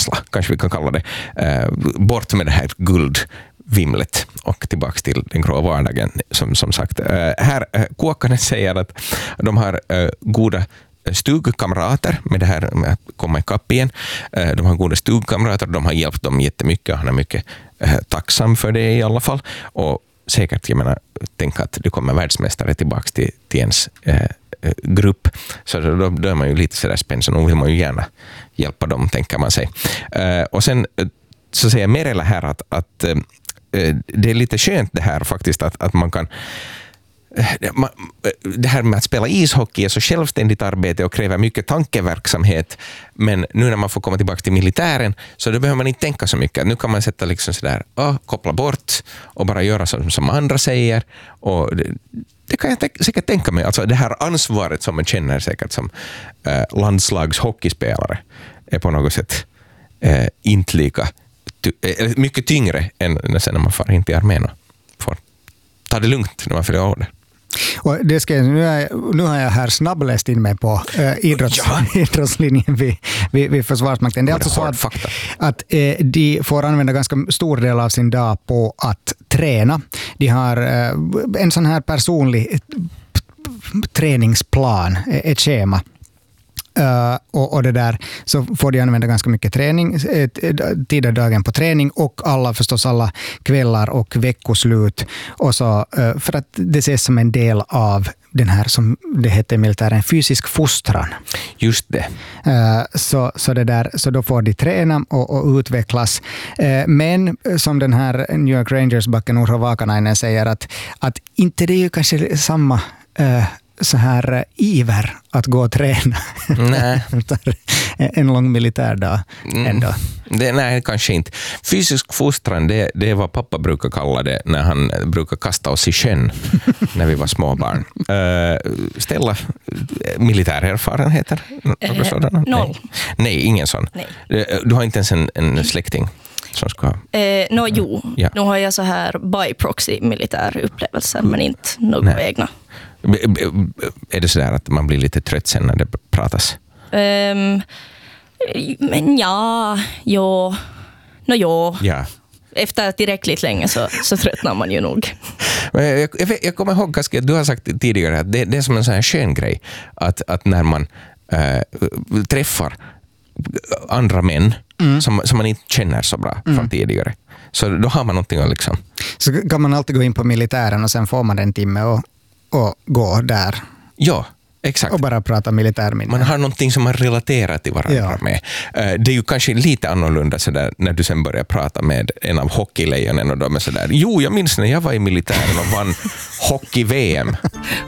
växla, kanske vi kan kalla det. Bort med det här guldvimlet och tillbaka till den grå vardagen. Som sagt, här Kuokkanen säger att de har goda stugkamrater med det här med att komma ikapp igen. De har goda stugkamrater, de har hjälpt dem jättemycket. Han är mycket tacksam för det i alla fall. Och säkert, jag menar, tänk att det kommer världsmästare tillbaka till ens grupp. Så då är man ju lite sådär spänd, så nog vill man ju gärna hjälpa dem, tänker man sig. Och sen så säger Merela här att det är lite skönt det här faktiskt, att man kan det här med att spela ishockey är så självständigt arbete och kräver mycket tankeverksamhet, men nu när man får komma tillbaka till militären så då behöver man inte tänka så mycket. Nu kan man sätta liksom sådär, koppla bort och bara göra som andra säger, och det kan jag säkert tänka mig. Alltså det här ansvaret som man känner säkert som landslagshockeyspelare är på något sätt inte lika mycket tyngre än när man far in till armén och får ta det lugnt när man fyller år. Och det ska, nu har jag här snabbläst in mig på idrottslinjen vid Försvarsmakten. Det är alltså så att de får använda ganska stor del av sin dag på att träna. De har en sån här personlig träningsplan, ett schema. Och det där, så får de använda ganska mycket träning, tider dagen på träning, och alla kvällar och veckoslut, och så för att det ses som en del av den här, som det heter militären, fysisk fostran. Just det. Så då får de träna och utvecklas. Men som den här New York Rangers-backen Urho Vakanainen säger, att inte det är ju kanske samma så här iver att gå och träna. Nej. En lång militärdag ändå. Nej, kanske inte. Fysisk fostran, det är vad pappa brukar kalla det när han brukar kasta oss i sjön när vi var småbarn. Ställa militärerfarenheter? Noll. Nej, ingen sån. Nej. Du har inte ens en släkting som ska... Jo. Ja. Nu har jag så här by proxy militärupplevelser, men inte några egna. Är det så där att man blir lite trött sen när det pratas? Men ja. Efter tillräckligt länge så tröttnar man ju nog. Jag kommer ihåg ganska, du har sagt tidigare att det är som en sån här skön grej att när man träffar andra män som man inte känner så bra från tidigare, så då har man någonting att liksom... Så kan man alltid gå in på militären och sen får man en timme och gå där. Ja, exakt. Och bara prata militärminne. Man har någonting som man relaterar till varandra med. Det är ju kanske lite annorlunda sådär, när du sen börjar prata med en av hockeylejonen och de är sådär, jag minns när jag var i militären och vann hockey-VM.